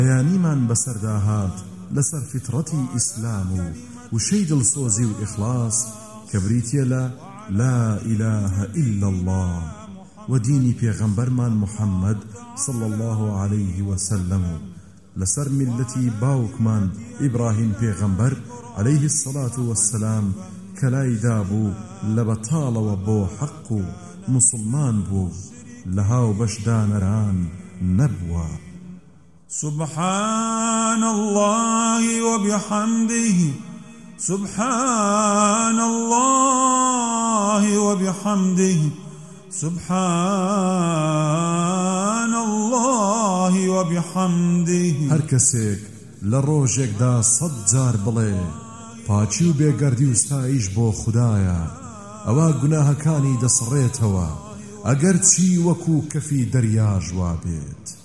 بەیانیمان بەسەرداهات لەسەر فترەتی ئیسلام و وشەی دڵسۆزی و ئیخلاص کە بریتیە لە لا إله إلا الله و دینی پێغەمبەرمان محەممەد صلى الله عليه وسلم لەسەر میلەتی باوکمان ئیبراهیم پێغەمبەر عليه الصلاة والسلام کە لایدا بوو لە بەتاڵەوە بۆ حەق و مسلمان بوو لە هاو بەشدانەران نەبووە. سبحان الله وبحمده سبحان الله وبحمده سبحان الله وبحمده. هەر کەسێک لە ڕۆژێکدا 100 جار بڵێ پاچی و بێگەردی و ستایش بۆ خودایە، ئەوە گوناهەکانی دەسڕێتەوە ئەگەر چی وەکو کەفی دەریا ژوا بێت.